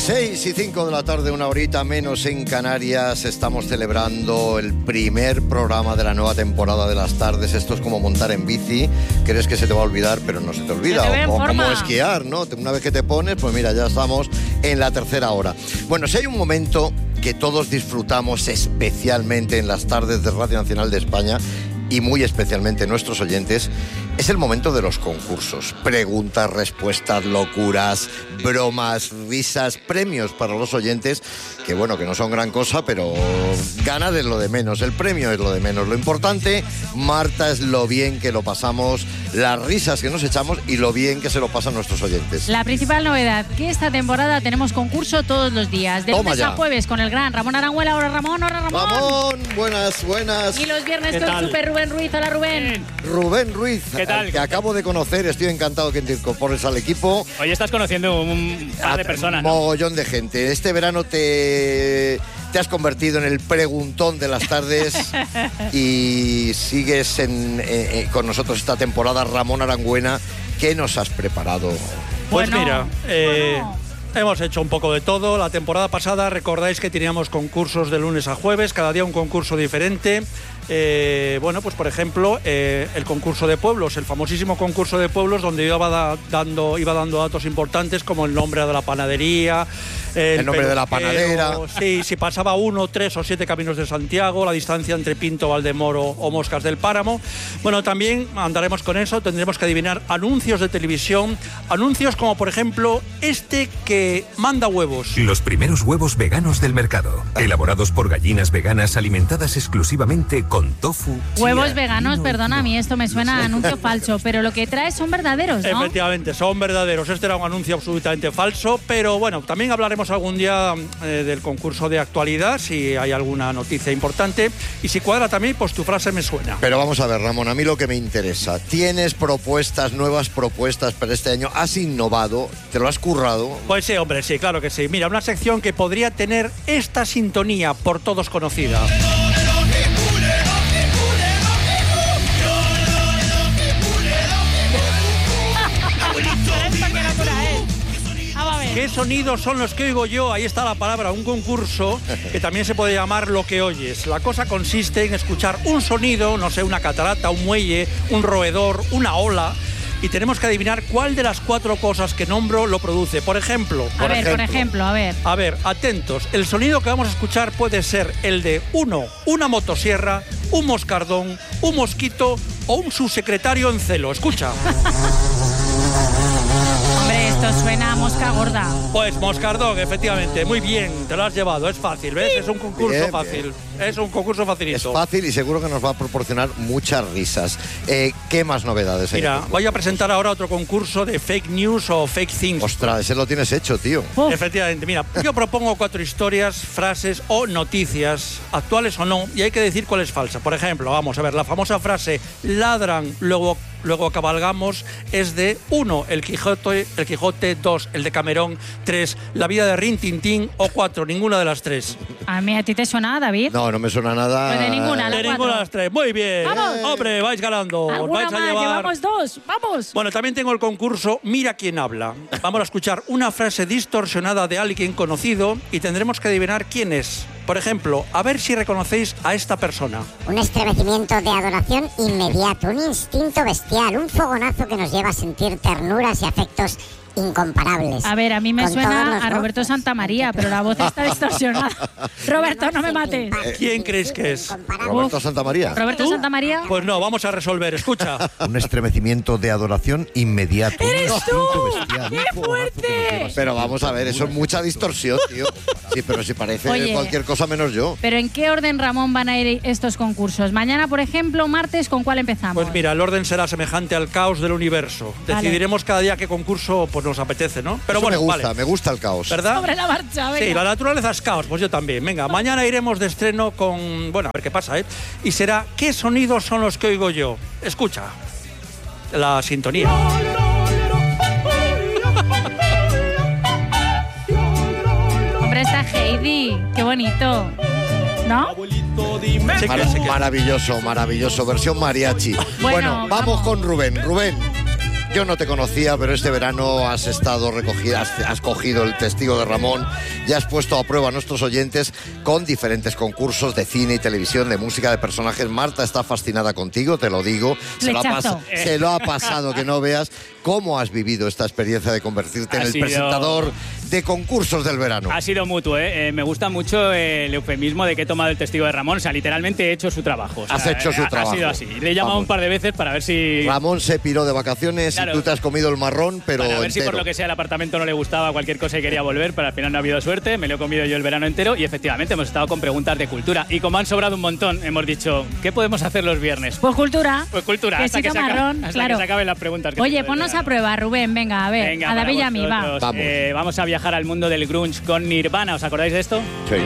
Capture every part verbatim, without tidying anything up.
seis y cinco de la tarde, una horita menos en Canarias. Estamos celebrando el primer programa de la nueva temporada de las tardes. Esto es como montar en bici. Crees que se te va a olvidar, pero no se te olvida. Se te ve o, o como esquiar, ¿no? Una vez que te pones, pues mira, ya estamos en la tercera hora. Bueno, si hay un momento que todos disfrutamos especialmente en las tardes de Radio Nacional de España, y muy especialmente nuestros oyentes, es el momento de los concursos. Preguntas, respuestas, locuras, bromas, risas, premios para los oyentes, que bueno, que no son gran cosa, pero ganar es lo de menos, el premio es lo de menos. Lo importante, Marta, es lo bien que lo pasamos, las risas que nos echamos y lo bien que se lo pasan nuestros oyentes. La principal novedad, que esta temporada tenemos concurso todos los días, de Toma lunes ya. a jueves, con el gran Ramón Arangüela. Hola Ramón, hola Ramón. Ramón, buenas, buenas. Y los viernes ¿Qué con tal? Super Rubén Ruiz. Hola Rubén. Rubén Ruiz, ¿Qué tal? al que acabo de conocer, estoy encantado que te incorpores al equipo. Hoy estás conociendo un par de personas, ¿no? Mogollón de gente. Este verano te, te has convertido en el preguntón de las tardes y sigues en, eh, eh, con nosotros esta temporada. Ramón Arangüena, ¿qué nos has preparado? Pues Bueno, mira, eh, bueno. hemos hecho un poco de todo. La temporada pasada recordáis que teníamos concursos de lunes a jueves, cada día un concurso diferente. Eh, bueno, pues por ejemplo, eh, el concurso de pueblos, el famosísimo concurso de pueblos, donde iba, da, dando, iba dando datos importantes como el nombre de la panadería, el, El nombre de la peluquero, panadera. Sí, si pasaba uno, tres o siete caminos de Santiago, la distancia entre Pinto, Valdemoro o Moscas del Páramo. Bueno, también andaremos con eso, tendremos que adivinar anuncios de televisión, anuncios como por ejemplo este que manda huevos. Los primeros huevos veganos del mercado, elaborados por gallinas veganas alimentadas exclusivamente con tofu. Huevos chía, veganos, lino y perdona, a mí esto me suena a anuncio falso, pero lo que trae son verdaderos, ¿no? Efectivamente, son verdaderos. Este era un anuncio absolutamente falso, pero bueno, también hablaremos algún día eh, del concurso de actualidad, si hay alguna noticia importante. Y si cuadra también, pues tu frase me suena. Pero vamos a ver, Ramón, a mí lo que me interesa, ¿tienes propuestas, nuevas propuestas para este año? ¿Has innovado? ¿Te lo has currado? Pues sí, hombre, sí, claro que sí. Mira, una sección que podría tener esta sintonía por todos conocida. ¿Qué sonidos son los que oigo yo? Ahí está la palabra, un concurso que también se puede llamar lo que oyes. La cosa consiste en escuchar un sonido, no sé, una catarata, un muelle, un roedor, una ola, y tenemos que adivinar cuál de las cuatro cosas que nombro lo produce. Por ejemplo, A por ver, por ejemplo, ejemplo, a ver. A ver, atentos. El sonido que vamos a escuchar puede ser el de uno, una motosierra, un moscardón, un mosquito o un subsecretario en celo. Escucha. Hombre, esto suena a mosca gorda. Pues moscardón, efectivamente. Muy bien, te lo has llevado. Es fácil, ¿ves? Es un concurso Bien, fácil. Es un concurso Es facilito. fácil y seguro que nos va a proporcionar muchas risas. Eh, ¿Qué más novedades hay? Mira, voy a presentar ahora otro concurso de fake news o fake things. Ostras, ese lo tienes hecho, tío. Uf. Efectivamente, mira, yo propongo cuatro historias, frases o noticias, actuales o no, y hay que decir cuál es falsa. Por ejemplo, vamos a ver, la famosa frase ladran, luego, luego cabalgamos, es de uno, el Quijote, el Quijote, dos, el de Camerón, tres, la vida de Rin Tin Tin, o cuatro, ninguna de las tres. A mí, ¿a ti te suena, David? No, no me suena nada. Pues de ninguna, la De cuatro. ninguna de las tres. Muy bien. ¡Vamos! Hombre, vais ganando. Os ¿Alguna vais a más? llevar... Llevamos dos. ¡Vamos! Bueno, también tengo el concurso Mira quién habla. Vamos a escuchar una frase distorsionada de alguien conocido y tendremos que adivinar quién es. Por ejemplo, a ver si reconocéis a esta persona. Un estremecimiento de adoración inmediato, un instinto bestial, un fogonazo que nos lleva a sentir ternuras y afectos incomparables. A ver, a mí me Con todos suena los a Roberto gozos. Santamaría, pero la voz está distorsionada. Roberto, no me mates. ¿Quién crees que es? Roberto Santamaría. Roberto Santamaría. Pues no, vamos a resolver. Escucha. Un estremecimiento de adoración inmediato. ¡Eres Un tú! instinto bestial, ¡Qué un fogonazo fuerte! que nos lleva a Pero vamos a ver, eso es mucha distorsión, tío. Sí, pero si parece Oye. cualquier cosa menos yo. Pero ¿en qué orden, Ramón, van a ir estos concursos? Mañana, por ejemplo, martes, ¿con cuál empezamos? Pues mira, el orden será semejante al caos del universo. Vale. Decidiremos cada día qué concurso pues, nos apetece, ¿no? Pero Eso bueno, me gusta, vale. me gusta el caos. ¿Verdad? Sobre la marcha, venga. Sí, la naturaleza es caos, pues yo también. Venga, mañana iremos de estreno con... Bueno, a ver qué pasa, ¿eh? Y será, ¿qué sonidos son los que oigo yo? Escucha, la sintonía. Hombre, está Heidi. Qué bonito. ¿No? Sí que- Mar- sí que- maravilloso, maravilloso. Versión mariachi. Bueno, Bueno, vamos vamos. con Rubén. Rubén, yo no te conocía, pero este verano has estado recogida, has, has cogido el testigo de Ramón y has puesto a prueba a nuestros oyentes con diferentes concursos de cine y televisión, de música, de personajes. Marta está fascinada contigo, te lo digo. Se lo, ha pas- se lo ha pasado que no veas. ¿Cómo has vivido esta experiencia de convertirte ha en el sido... presentador de concursos del verano? Ha sido mutuo, ¿eh? Eh, me gusta mucho el eufemismo de que he tomado el testigo de Ramón. O sea, literalmente he hecho su trabajo. O sea, has hecho su ha, trabajo. Ha sido así. Le he llamado Vamos. un par de veces para ver si... Ramón se piró de vacaciones claro. y tú te has comido el marrón, pero para ver entero. Si por lo que sea el apartamento no le gustaba cualquier cosa y quería volver, pero al final no ha habido suerte. Me lo he comido yo el verano entero y efectivamente hemos estado con preguntas de cultura. Y como han sobrado un montón, hemos dicho, ¿qué podemos hacer los viernes? Pues cultura. Pues cultura. Hasta, que se, marrón, acabe, hasta claro. que se acaben las preguntas. Que Oye, ponnos a prueba, Rubén. Venga, a ver, Venga, a David y a mí, va. Vamos. Eh, vamos a viajar al mundo del grunge con Nirvana. ¿Os acordáis de esto? Sí.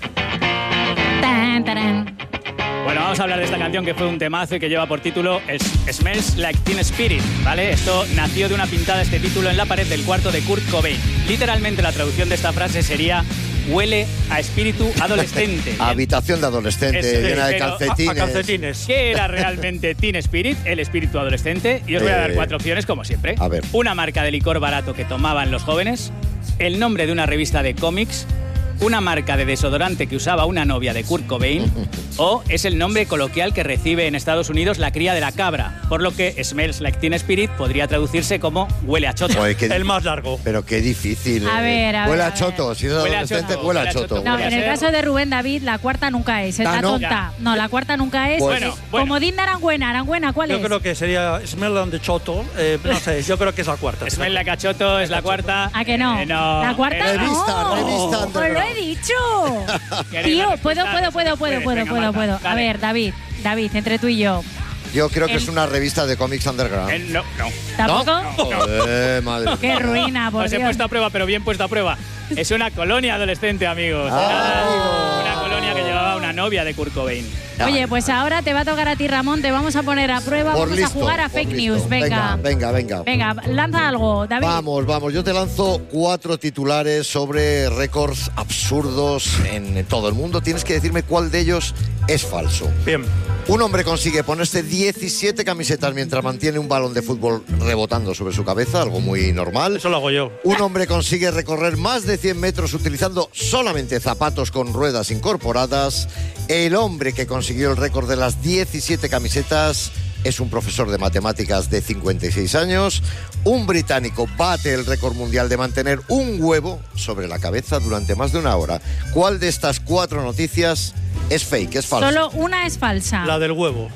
Tan, tarán. Bueno, vamos a hablar de esta canción que fue un temazo y que lleva por título Smells Like Teen Spirit, ¿vale? Esto nació de una pintada, este título, en la pared del cuarto de Kurt Cobain. Literalmente la traducción de esta frase sería huele a espíritu adolescente. Habitación de adolescente, Eso, llena de pero calcetines. A, a calcetines. ¿Qué era realmente Teen Spirit, el espíritu adolescente? Y os voy a dar Eh, cuatro opciones, como siempre. A ver. Una marca de licor barato que tomaban los jóvenes, el nombre de una revista de cómics, una marca de desodorante que usaba una novia de Kurt Cobain, o es el nombre coloquial que recibe en Estados Unidos la cría de la cabra, por lo que Smells Like Teen Spirit podría traducirse como huele a choto. Joder, qué, El más largo. pero qué difícil. A eh. ver, a ver, Huele a a ver. choto. Si es Huele a adolescente, choto, huele a huele a choto. choto. No, Podría en el ser. caso de Rubén David, la cuarta nunca es, es Ah, la ¿no? tonta. No, la cuarta nunca es. Pues- es Bueno, bueno. Comodín de Arangüena. Arangüena, ¿cuál Yo es? creo que sería Smell on the Choto. Eh, no sé, yo creo que es la cuarta. Smell Like a choto es la cuarta. ¿A que no? Eh, no. La cuarta Eh, Revista, no. revista Pues lo he underground. dicho. ¿Queréis Tío, la puedo, respuesta? puedo, puedo, puedo, Puedes, puedo, venga, puedo, Marta, puedo. A dale. ver, David, David, entre tú y yo. Yo creo que El- es una revista de cómics underground. Eh, no, no. ¿Tampoco? Joder, madre Qué mía. ruina, por Os he Dios. puesto a prueba, pero bien puesto a prueba. Es una colonia adolescente, amigos. Ah, Era una colonia que llevaba una novia de Kurt Cobain. Oye, pues ahora te va a tocar a ti, Ramón. Te vamos a poner a prueba. Por Vamos listo, a jugar a por fake listo. news. Venga. Venga, venga. Venga, lanza algo, David. Vamos, vamos. Yo te lanzo cuatro titulares sobre récords absurdos en todo el mundo. Tienes que decirme cuál de ellos es falso. Bien. Un hombre consigue ponerse diecisiete camisetas mientras mantiene un balón de fútbol rebotando sobre su cabeza, algo muy normal. Eso lo hago yo. Un hombre consigue recorrer más de cien metros utilizando solamente zapatos con ruedas incorporadas. El hombre que consiguió el récord de las diecisiete camisetas es un profesor de matemáticas de cincuenta y seis años. Un británico bate el récord mundial de mantener un huevo sobre la cabeza durante más de una hora. ¿Cuál de estas cuatro noticias es fake, es falsa? Solo una es falsa. La del huevo.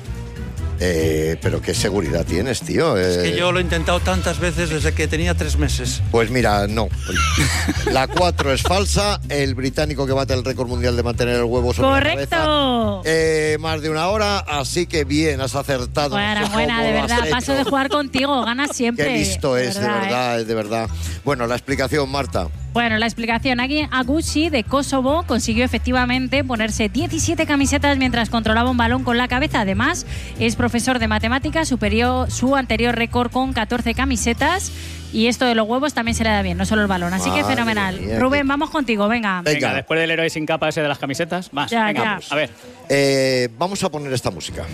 Eh, pero qué seguridad tienes, tío. Es Eh, que yo lo he intentado tantas veces desde que tenía tres meses. Pues mira, no. La cuatro es falsa. El británico que bate el récord mundial de mantener el huevo sobre Correcto. la cabeza. Eh, más de una hora, así que bien, has acertado. Bueno, No sé buena, cómo de lo has verdad. hecho. Paso de jugar contigo. Ganas siempre. Qué listo es, de ¿eh? verdad, es de verdad. Bueno, la explicación, Marta. Bueno, la explicación. Aquí Agushi, de Kosovo, consiguió efectivamente ponerse diecisiete camisetas mientras controlaba un balón con la cabeza. Además, es profesor de matemáticas, superó su anterior récord con catorce camisetas. Y esto de los huevos también se le da bien, no solo el balón. Así que Madre fenomenal. mía, Rubén, qué- vamos contigo, venga. Venga. Venga, después del héroe sin capa ese de las camisetas, más. Ya, Venga, ya. pues, a ver. Eh, vamos a poner esta música.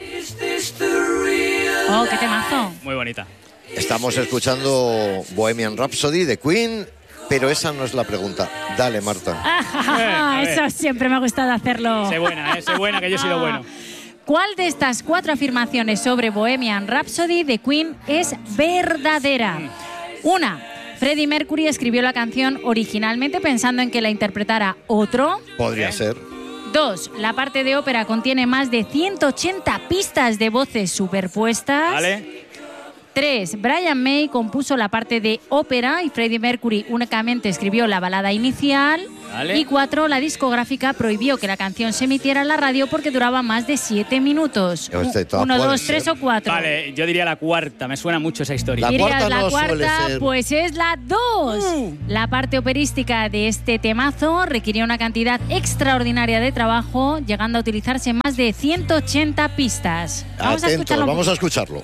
Oh, qué temazo. Muy bonita. Estamos escuchando Bohemian Rhapsody de Queen, pero esa no es la pregunta. Dale, Marta. Ah, a ver. eso siempre me ha gustado hacerlo. Sé buena, eh, sé buena, que yo he sido bueno. ¿Cuál de estas cuatro afirmaciones sobre Bohemian Rhapsody de Queen es verdadera? Una, Freddie Mercury escribió la canción originalmente pensando en que la interpretara otro. Podría ser. Dos, la parte de ópera contiene más de ciento ochenta pistas de voces superpuestas. ¿Vale? Tres, Brian May compuso la parte de ópera y Freddie Mercury únicamente escribió la balada inicial. Vale. Y cuatro, la discográfica prohibió que la canción se emitiera en la radio porque duraba más de siete minutos. Yo estoy toda- Uno, puede dos, ser. tres o cuatro. Vale, yo diría la cuarta, me suena mucho esa historia. La Dirías cuarta la no suele cuarta, ser. pues es la dos. Uh. La parte operística de este temazo requirió una cantidad extraordinaria de trabajo, llegando a utilizarse más de ciento ochenta pistas. Vamos a Atentos, escucharlo. vamos a escucharlo.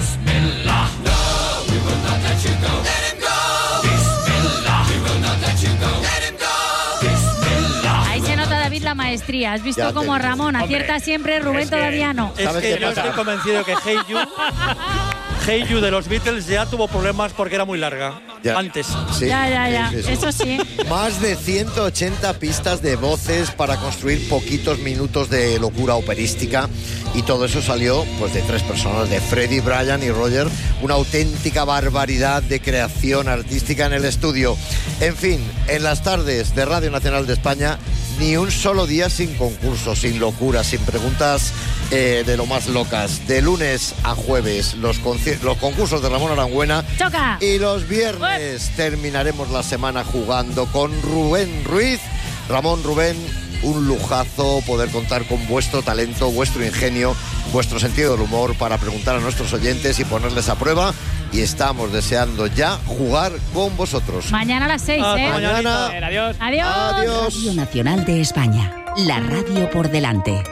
Ahí se nota, David, la maestría. Has visto Ya te cómo digo. Ramón Hombre, acierta siempre, Rubén es que- todavía no. Es ¿Sabes que qué yo pasa? estoy convencido que Hey You Hey You de los Beatles ya tuvo problemas porque era muy larga. Ya. Antes. Sí, Ya, ya, ya. sí, sí, sí. Eso sí. Más de ciento ochenta pistas de voces para construir poquitos minutos de locura operística, y todo eso salió pues de tres personas, de Freddie, Brian y Roger, una auténtica barbaridad de creación artística en el estudio. En fin, en las tardes de Radio Nacional de España, ni un solo día sin concursos, sin locuras, sin preguntas eh, de lo más locas. De lunes a jueves, los, conci- los concursos de Ramón Arangüena. ¡Choca! Y los viernes terminaremos la semana jugando con Rubén Ruiz. Ramón, Rubén, un lujazo poder contar con vuestro talento, vuestro ingenio, vuestro sentido del humor para preguntar a nuestros oyentes y ponerles a prueba. Y estamos deseando ya jugar con vosotros. Mañana a las seis, Hasta ¿eh? Mañana. Adiós. Adiós. Adiós. Radio Nacional de España. La radio por delante.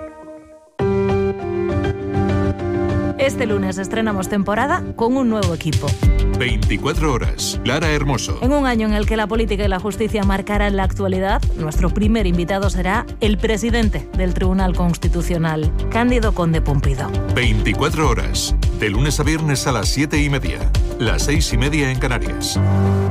Este lunes estrenamos temporada con un nuevo equipo. veinticuatro horas. Lara Hermoso. En un año en el que la política y la justicia marcarán la actualidad, nuestro primer invitado será el presidente del Tribunal Constitucional, Cándido Conde Pumpido. veinticuatro horas. De lunes a viernes a las siete y media. Las seis y media en Canarias.